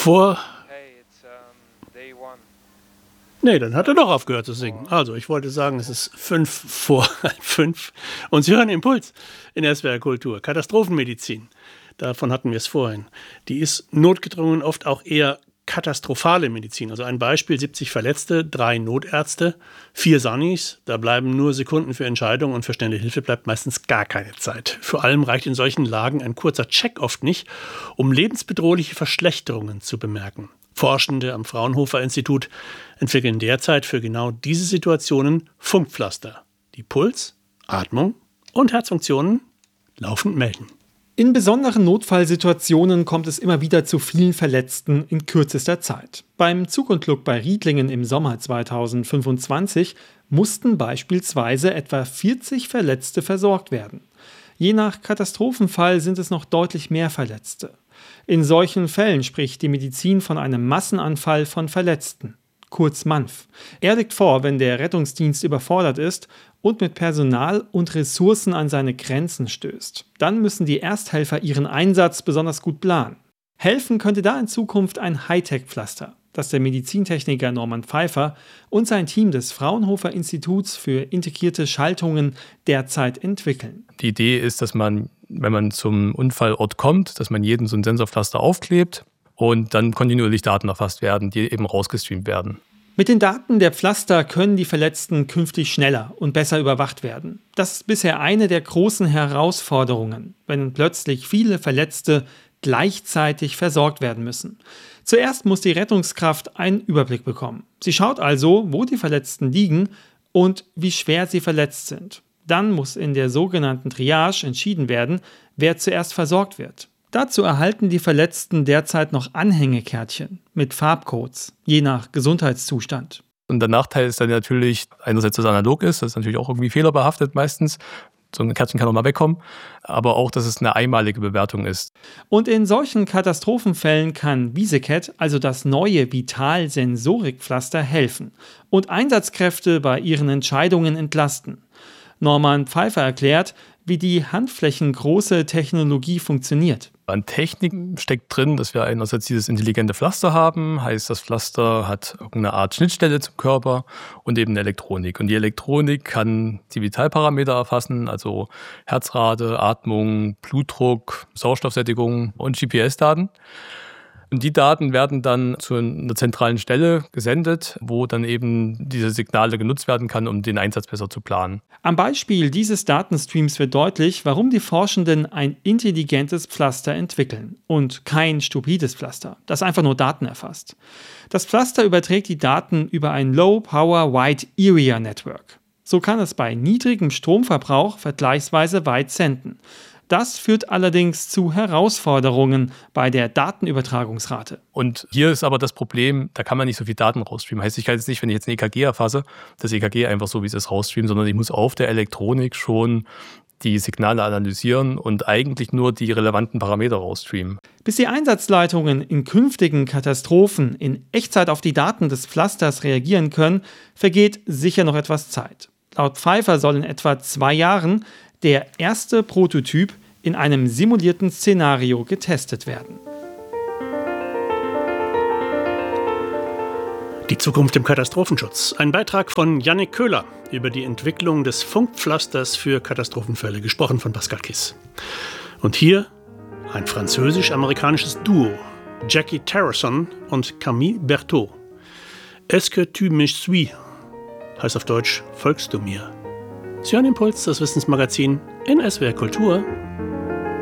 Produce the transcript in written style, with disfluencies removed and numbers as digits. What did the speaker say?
vor... Nee, dann hat er doch aufgehört zu singen. Also, ich wollte sagen, es ist 5 vor 5 und Sie hören Impuls in SWR Kultur. Katastrophenmedizin, davon hatten wir es vorhin. Die ist notgedrungen oft auch eher katastrophale Medizin. Also ein Beispiel, 70 Verletzte, 3 Notärzte, 4 Sannis. Da bleiben nur Sekunden für Entscheidungen und für schnelle Hilfe bleibt meistens gar keine Zeit. Vor allem reicht in solchen Lagen ein kurzer Check oft nicht, um lebensbedrohliche Verschlechterungen zu bemerken. Forschende am Fraunhofer-Institut entwickeln derzeit für genau diese Situationen Funkpflaster, die Puls, Atmung und Herzfunktionen laufend melden. In besonderen Notfallsituationen kommt es immer wieder zu vielen Verletzten in kürzester Zeit. Beim Zugunglück bei Riedlingen im Sommer 2025 mussten beispielsweise etwa 40 Verletzte versorgt werden. Je nach Katastrophenfall sind es noch deutlich mehr Verletzte. In solchen Fällen spricht die Medizin von einem Massenanfall von Verletzten, kurz MANF. Er liegt vor, wenn der Rettungsdienst überfordert ist und mit Personal und Ressourcen an seine Grenzen stößt. Dann müssen die Ersthelfer ihren Einsatz besonders gut planen. Helfen könnte da in Zukunft ein Hightech-Pflaster, das der Medizintechniker Norman Pfeiffer und sein Team des Fraunhofer Instituts für integrierte Schaltungen derzeit entwickeln. Die Idee ist, dass man, wenn man zum Unfallort kommt, dass man jeden so ein Sensorpflaster aufklebt und dann kontinuierlich Daten erfasst werden, die eben rausgestreamt werden. Mit den Daten der Pflaster können die Verletzten künftig schneller und besser überwacht werden. Das ist bisher eine der großen Herausforderungen, wenn plötzlich viele Verletzte gleichzeitig versorgt werden müssen. Zuerst muss die Rettungskraft einen Überblick bekommen. Sie schaut also, wo die Verletzten liegen und wie schwer sie verletzt sind. Dann muss in der sogenannten Triage entschieden werden, wer zuerst versorgt wird. Dazu erhalten die Verletzten derzeit noch Anhängekärtchen mit Farbcodes, je nach Gesundheitszustand. Und der Nachteil ist dann natürlich, einerseits, dass es analog ist, das ist natürlich auch irgendwie fehlerbehaftet meistens. So ein Kärtchen kann auch mal wegkommen, aber auch, dass es eine einmalige Bewertung ist. Und in solchen Katastrophenfällen kann VisiCAT, also das neue Vital-Sensorik-Pflaster, helfen und Einsatzkräfte bei ihren Entscheidungen entlasten. Norman Pfeiffer erklärt, wie die handflächengroße Technologie funktioniert. An Technik steckt drin, dass wir einerseits dieses intelligente Pflaster haben, heißt, das Pflaster hat irgendeine Art Schnittstelle zum Körper und eben eine Elektronik. Und die Elektronik kann die Vitalparameter erfassen, also Herzrate, Atmung, Blutdruck, Sauerstoffsättigung und GPS-Daten. Und die Daten werden dann zu einer zentralen Stelle gesendet, wo dann eben diese Signale genutzt werden kann, um den Einsatz besser zu planen. Am Beispiel dieses Datenstreams wird deutlich, warum die Forschenden ein intelligentes Pflaster entwickeln und kein stupides Pflaster, das einfach nur Daten erfasst. Das Pflaster überträgt die Daten über ein Low-Power Wide Area Network. So kann es bei niedrigem Stromverbrauch vergleichsweise weit senden. Das führt allerdings zu Herausforderungen bei der Datenübertragungsrate. Und hier ist aber das Problem, da kann man nicht so viel Daten rausstreamen. Heißt, ich kann jetzt nicht, wenn ich jetzt ein EKG erfasse, das EKG einfach so, wie es ist, rausstreamen, sondern ich muss auf der Elektronik schon die Signale analysieren und eigentlich nur die relevanten Parameter rausstreamen. Bis die Einsatzleitungen in künftigen Katastrophen in Echtzeit auf die Daten des Pflasters reagieren können, vergeht sicher noch etwas Zeit. Laut Pfeiffer soll in etwa 2 Jahren der erste Prototyp in einem simulierten Szenario getestet werden. Die Zukunft im Katastrophenschutz. Ein Beitrag von Yannick Köhler über die Entwicklung des Funkpflasters für Katastrophenfälle, gesprochen von Pascal Kiss. Und hier ein französisch-amerikanisches Duo, Jackie Terrasson und Camille Berthaud. Est-ce que tu me suis? Heißt auf Deutsch, folgst du mir? Sie hören Impuls, das Wissensmagazin in SWR Kultur.